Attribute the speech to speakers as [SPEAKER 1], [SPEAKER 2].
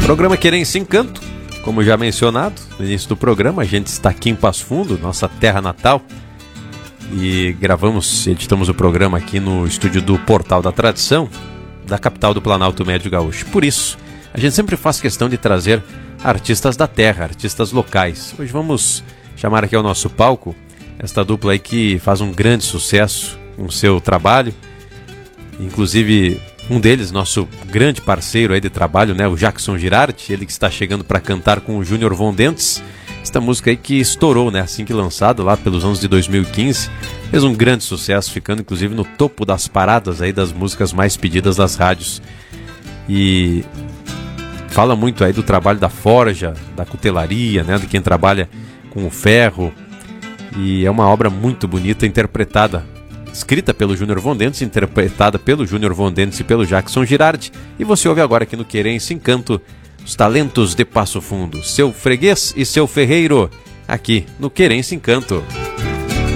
[SPEAKER 1] Programa Querência Encanto, como já mencionado no início do programa, a gente está aqui em Passo Fundo, nossa terra natal, e editamos o programa aqui no estúdio do Portal da Tradição, da capital do Planalto Médio Gaúcho. Por isso, a gente sempre faz questão de trazer artistas da terra, artistas locais. Hoje vamos chamar aqui ao nosso palco esta dupla aí que faz um grande sucesso com o seu trabalho, inclusive um deles, nosso grande parceiro aí de trabalho, né, o Jackson Girardi, ele que está chegando para cantar com o Júnior Von Dentes. Esta música aí que estourou, né, assim que lançada lá pelos anos de 2015, fez um grande sucesso, ficando inclusive no topo das paradas aí das músicas mais pedidas das rádios. E fala muito aí do trabalho da forja, da cutelaria, né, de quem trabalha com o ferro. E é uma obra muito bonita, escrita pelo Júnior Von Dentes, interpretada pelo Júnior Von Dentes e pelo Jackson Girardi. E você ouve agora aqui no Querência Encanto os talentos de Passo Fundo, seu freguês e seu ferreiro, aqui no Querência Encanto.